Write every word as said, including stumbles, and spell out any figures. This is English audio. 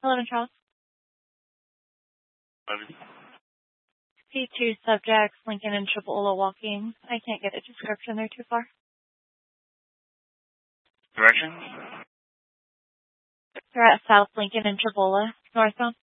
Hello, Charles. Eleven. See two subjects, Lincoln and Chibola walking. I can't get a description. They're too far. Direction? They're at South Lincoln and Chibola, northbound.